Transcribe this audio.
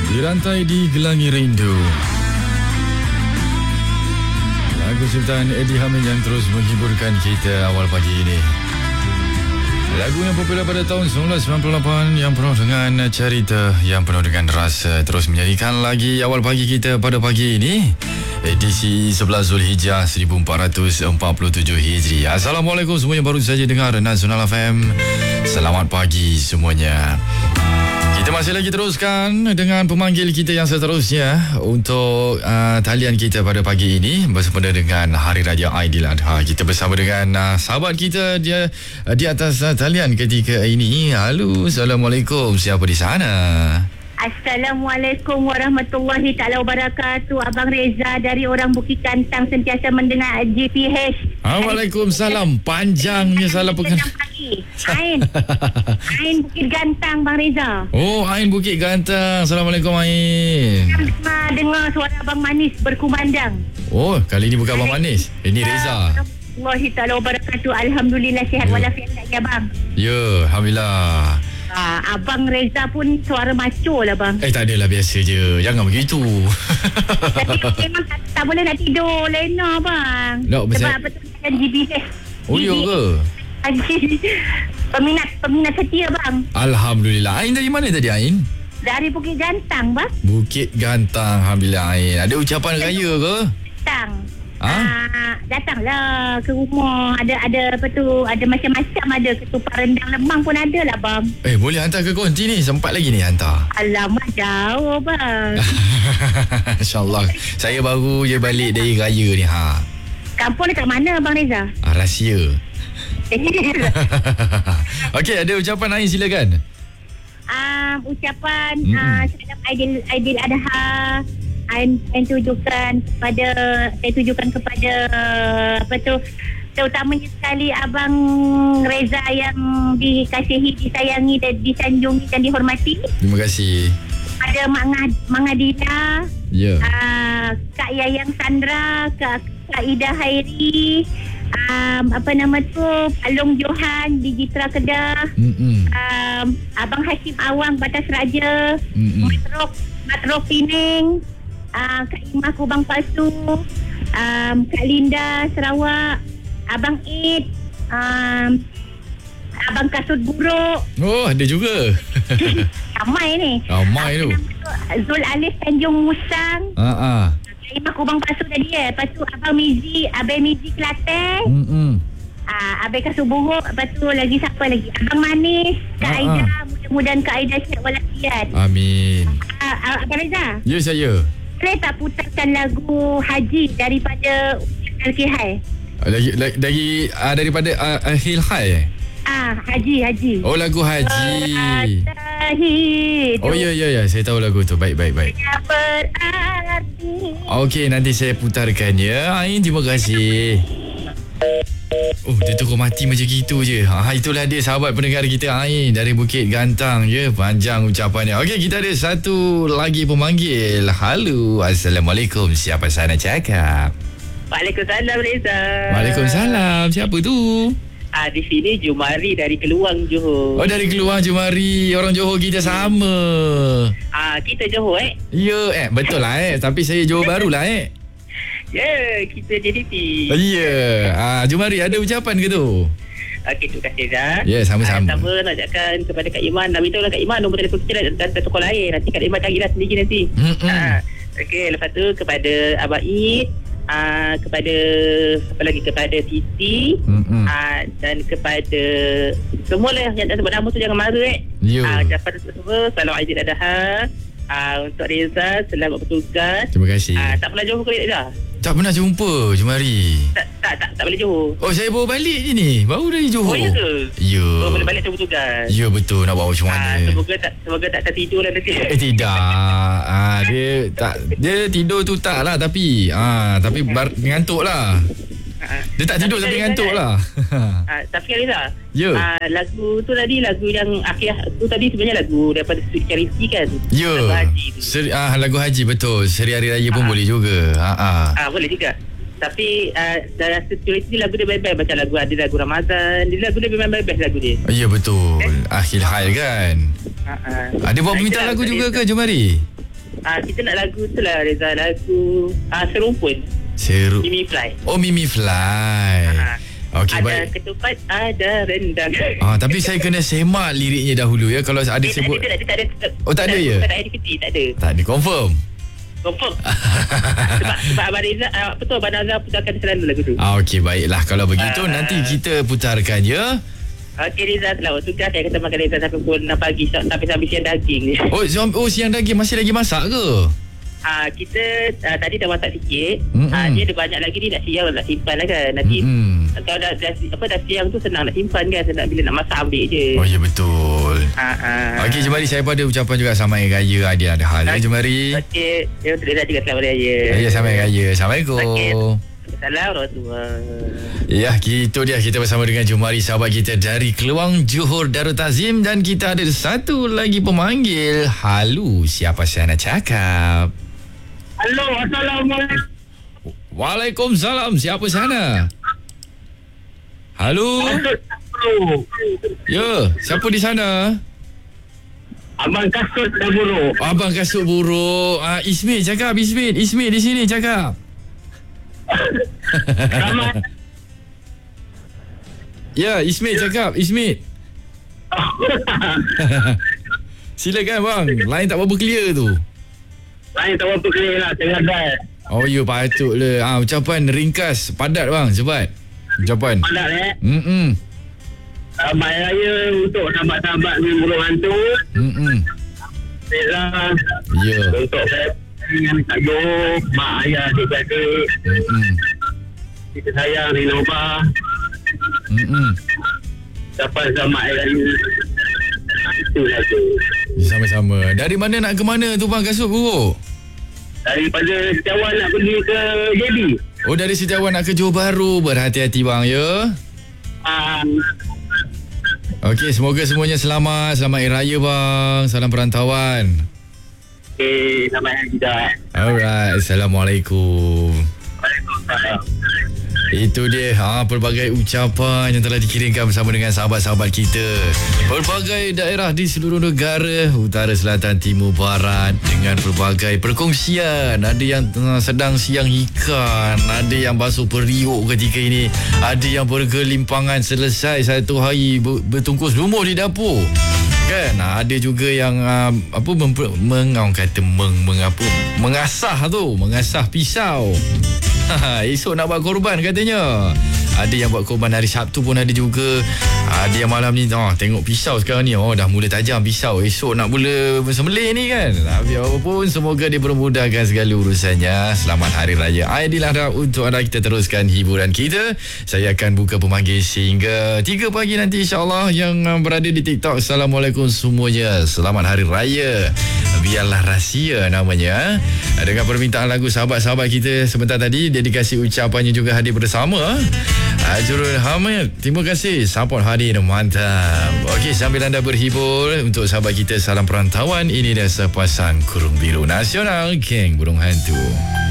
Dirantai di Gelangi Rindu. Lagu Sultan Eddie Hamid yang terus menghiburkan kita awal pagi ini. Lagu yang popular pada tahun 1998 yang penuh dengan cerita, yang penuh dengan rasa, terus menjadikan lagi awal pagi kita pada pagi ini. Edisi 11 Zulhijjah 1447 Hijri. Assalamualaikum semuanya, baru saja dengar Nasional FM. Selamat pagi semuanya. Kita masih lagi teruskan dengan pemanggil kita yang seterusnya untuk talian kita pada pagi ini bersempena dengan Hari Raya Aidiladha. Kita bersama dengan sahabat kita dia di atas talian ketika ini. Halo, Assalamualaikum. Siapa di sana? Assalamualaikum warahmatullahi taala wabarakatuh. Abang Reza dari orang Bukit Gantang, sentiasa mendengar GPH. Waalaikumsalam. Panjangnya salah pengenal. Ain Bukit Gantang, Bang Reza. Oh, Ain Bukit Gantang. Assalamualaikum, Ain. Dengar suara Abang Manis berkumandang. Oh, kali ini bukan Abang Manis. Ini Reza. Wallahi taala wabarakatuh. Alhamdulillah sihat walafiat ya, bang. Ya, alhamdulillah. Abang Reza pun suara maco lah, bang. Tak adalah, biasa je. Jangan begitu. Tapi memang tak boleh nak tidur lena, bang. No, sebab betul kan GBH. Oh, ya ke? Peminat setia, bang. Alhamdulillah. Ain dari mana tadi, Ain? Dari Bukit Gantang, bang. Bukit Gantang. Alhamdulillah, Ain. Ada ucapan raya ke? Gantang. Datanglah ke rumah. Ada apa tu, ada macam-macam, ada ketupat rendang lemang pun ada lah, bang. Boleh hantar ke konti ni? Sempat lagi ni hantar. Alamak, jauh, bang. InsyaAllah. Saya baru je balik dari raya ni. Kampung dekat mana, Bang Reza? Rahsia. Okey, ada ucapan Ain, silakan. Ucapan selamat Aidiladha. Saya tujukan kepada apa tu, terutamanya sekali Abang Reza yang dikasihi, disayangi dan disanjungi dan dihormati. Terima kasih. Ada Mak Adila, Kak Yayang Sandra, Kak Ida Hairi, apa nama tu, Along Johan di Jitra Kedah, Abang Hashim Awang Batas Raja, Matrok Pining, Kak Imah Kubang Pasu, Kak Linda Sarawak, Abang Id, Abang Kasut Buruk. Oh, ada juga. Ramai ni. Ramai tu. Zul Alif Tanjung Musang. Kak Imah Kubang Pasu tadi Lepas tu Abang Mizi, Abang Mizi Kelantan. Abang Kasut Buruk. Lepas tu lagi siapa lagi? Abang Manis, Kak Aida. Mudah-mudahan Kak Aida sihat walafiat. Amin. Abang Reza. Ya, saya. Boleh tak putarkan lagu Haji daripada Al-Kihai? Daripada Al-Kihai? Haji. Oh, lagu Haji. Oh, ya. Saya tahu lagu tu. Baik. Okey, nanti saya putarkan ya. Ain, terima kasih. Oh, dia terus mati macam gitu je. Itulah dia sahabat pendengar kita, Ain dari Bukit Gantang. Ya, panjang ucapannya. Okey, kita ada satu lagi pemanggil. Halo, Assalamualaikum. Siapa sana cakap? Waalaikumsalam, Reza. Waalaikumsalam. Siapa tu? Di sini Jumari dari Keluang, Johor. Oh, dari Keluang, Jumari. Orang Johor kita sama. Kita Johor, Ya, betul lah, Tapi saya Johor baru lah, Ya, kita JDT. Ya. Jumari, ada ucapan ke tu? Okey, terima kasih, Zah. Ya, sama-sama. Pertama nak cakap kepada Kak Iman. Nak beritahu lah Kak Iman, nombor telefon kita dan toko lain. Nanti Kak Iman carilah sendiri nanti. Okey, lepas tu kepada Abang Id, kepada apa lagi, kepada Siti, dan kepada semua lah yang tak sebut nama tu jangan marah, ucapan semua selamat Aidiladha. Untuk Reza, selamat bertugas. Terima kasih. Tak pernah Johor ke Reza? Tak pernah jumpa, Jumari. Tak balik Johor. Oh, saya baru balik je ni. Baru dari Johor. Oh, ya ke? Ya. Boleh balik macam bertugas. Ya, betul. Nak buat macam mana? Semoga tak tertidur lah nanti. Tidak. Dia tidur tu tak lah, tapi ngantuk lah. Dia tak tidur tapi ngantuk lah. Tapi Reza, lagu tu tadi, lagu yang akhir tu tadi sebenarnya lagu daripada Sweet Charity kan? Ya. Lagu Haji tu. Lagu Haji, betul. Seri Hari Raya pun boleh juga. Boleh juga. Tapi dalam security lagu dia best-best. Macam lagu ada lagu Ramadan, dia lagu dia memang best lagu dia. Ya, betul. Akhir Hai kan. Ada buat permintaan lagu juga ke, Jumari? Kita nak lagu tu lah Reza. Lagu Serumpun. Mimi Fly. Oh, Mimi Fly. Okey, ada baik. ketupat, ada rendang. Tapi saya kena semak liriknya dahulu ya. Kalau ada sebut. Tak ada. Oh, tak ada ya? Tak ada kecil, tak ada. Tak ada, confirm. sebab Abang Reza, betul Abang Nazar putarkan selalu lagu tu. Okey, baiklah. Kalau begitu nanti kita putarkan ya. Okey Reza, selamat tugas. Saya kata makan Reza sampai pukul 6 pagi sampai siang daging ni. Siang daging masih lagi masak ke? Kita tadi dah masak sikit. Dia ada banyak lagi ni nak siang, nak simpan lah kan. Nanti kalau dah siang tu senang nak simpan kan. Senang bila nak masak ambil je. Oh ya, betul. Okey Jemari, saya pada ucapan juga selamat Hari Raya. Dia ada hal ya Jemari. Okey, ya Reza juga selamat Hari Raya. Ya, selamat Hari Raya. Assalamualaikum. Assalamualaikum. Ya, itu dia, kita bersama dengan Jemari, sahabat kita dari Keluang, Johor Darul Ta'zim. Dan kita ada satu lagi pemanggil. Halo, siapa saya nak cakap? Halo, Assalamualaikum. Waalaikumsalam, siapa sana? Halo. Ya, siapa di sana? Abang Kasut dah buruk. Abang Kasut buruk. Ismit cakap, Ismit di sini cakap. Selamat. Ya, Ismit cakap, Ismit. Silakan bang, line tak berapa clear tu. Lain tak apa clear lah, tengah drive. Oh ya, patutlah. Ucapan ringkas, padat bang, cepat. Ucapan. Padat Selamat Raya untuk sahabat-sahabat ni burung hantu. Reza. Ya. Untuk dengan Kak Jo, mak ayah adik-adik. Kita sayang Rinova. Dapat selamat Raya. Itu saja. Sama-sama. Dari mana nak ke mana tu bang Kasut buruk? Daripada Setiawan nak pergi ke JB. Oh, dari Setiawan nak ke Johor Bahru. Berhati-hati bang ya. Okey, semoga semuanya selamat. Selamat Hari Raya bang. Salam perantauan. Okey, selamat hari kita. Alright, Assalamualaikum. Waalaikumsalam. Itu dia pelbagai ucapan yang telah dikirimkan bersama dengan sahabat-sahabat kita. Pelbagai daerah di seluruh negara, utara, selatan, timur, barat, dengan pelbagai perkongsian. Ada yang sedang siang ikan, ada yang basuh periuk ketika ini, ada yang bergelimpangan selesai satu hari bertungkus lumur di dapur. Kan? Ada juga yang mengasah pisau. Esok nak buat korban katanya. Ada yang buat korban hari Sabtu pun ada juga. Ada yang malam ni tengok pisau sekarang ni, dah mula tajam pisau. Esok nak mula sembelih ni kan. Tapi apapun, semoga dipermudahkan segala urusannya. Selamat Hari Raya Aidiladha untuk anda. Kita teruskan hiburan kita. Saya akan buka pemanggil sehingga 3 pagi nanti insyaAllah. Yang berada di TikTok, Assalamualaikum semuanya. Selamat Hari Raya. Biarlah rahsia namanya. Dengan permintaan lagu sahabat-sahabat kita sebentar tadi, dedikasi ucapannya juga hadir bersama Ajurul Hamid. Terima kasih, support hadir, mantap. Okey, sambil anda berhibur, untuk sahabat kita salam perantauan, ini dah sepasang kurung biru nasional, geng burung hantu.